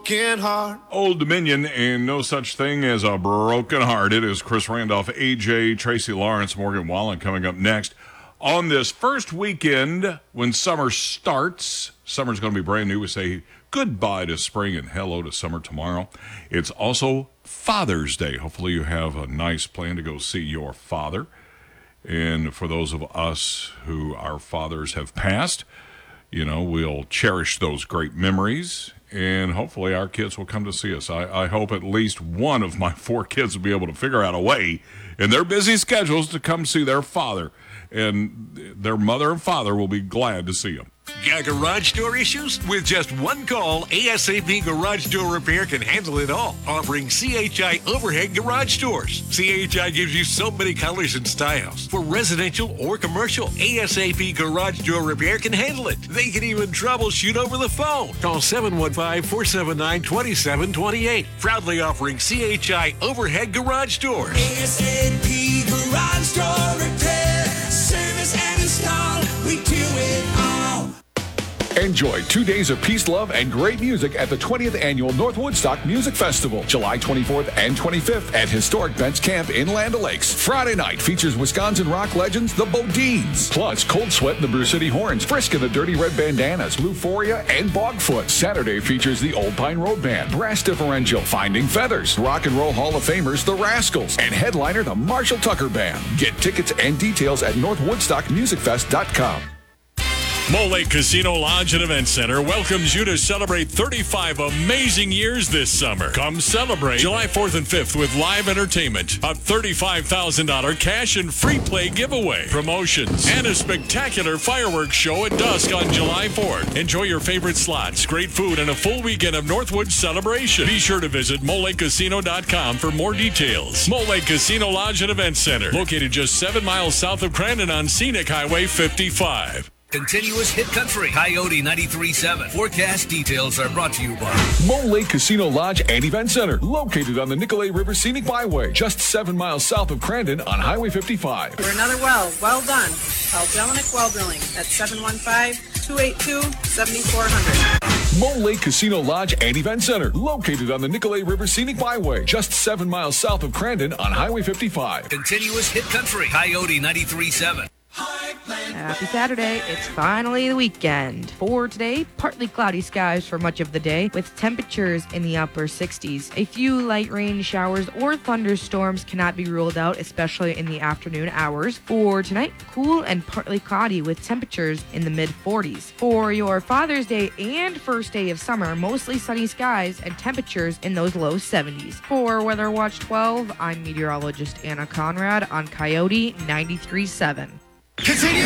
broken heart. Old Dominion and No Such Thing as a Broken Heart. It is Chris Randolph, AJ, Tracy Lawrence, Morgan Wallen coming up next. On this first weekend when summer starts, summer's going to be brand new. We say goodbye to spring and hello to summer tomorrow. It's also Father's Day. Hopefully you have a nice plan to go see your father. And for those of us who our fathers have passed, you know, we'll cherish those great memories, and hopefully our kids will come to see us. I hope at least one of my 4 kids will be able to figure out a way in their busy schedules to come see their father, and their mother and father will be glad to see them. Got garage door issues? With just one call, ASAP Garage Door Repair can handle it all. Offering CHI overhead garage doors. CHI gives you so many colors and styles. For residential or commercial, ASAP Garage Door Repair can handle it. They can even troubleshoot over the phone. Call 715-479-2728. Proudly offering CHI overhead garage doors. ASAP Garage Door Repair. Service and install. We do it all. Enjoy 2 days of peace, love, and great music at the 20th Annual North Woodstock Music Festival, July 24th and 25th at Historic Bench Camp in Land O'Lakes. Friday night features Wisconsin rock legends, the Bodines, plus Cold Sweat and the Brew City Horns, Frisk and the Dirty Red Bandanas, Euphoria, and Bogfoot. Saturday features the Old Pine Road Band, Brass Differential, Finding Feathers, Rock and Roll Hall of Famers, the Rascals, and headliner, the Marshall Tucker Band. Get tickets and details at northwoodstockmusicfest.com. Mole Lake Casino Lodge and Event Center welcomes you to celebrate 35 amazing years this summer. Come celebrate July 4th and 5th with live entertainment, a $35,000 cash and free play giveaway, promotions, and a spectacular fireworks show at dusk on July 4th. Enjoy your favorite slots, great food, and a full weekend of Northwood celebration. Be sure to visit molelakecasino.com for more details. Mole Lake Casino Lodge and Event Center, located just 7 miles south of Crandon on Scenic Highway 55. Continuous hit country. Coyote 93.7. Forecast details are brought to you by Mole Lake Casino Lodge and Event Center, located on the Nicolet River Scenic Byway, just 7 miles south of Crandon on Highway 55. For another well done. Call Jelinek Well Drilling at 715-282-7400. Mole Lake Casino Lodge and Event Center, located on the Nicolet River Scenic Byway, just 7 miles south of Crandon on Highway 55. Continuous hit country. Coyote 93.7. Happy Saturday. It's finally the weekend. For today, partly cloudy skies for much of the day with temperatures in the upper 60s. A few light rain showers or thunderstorms cannot be ruled out, especially in the afternoon hours. For tonight, cool and partly cloudy with temperatures in the mid 40s. For your Father's Day and first day of summer, mostly sunny skies and temperatures in those low 70s. For Weather Watch 12, I'm meteorologist Anna Conrad on Coyote 93.7. Continue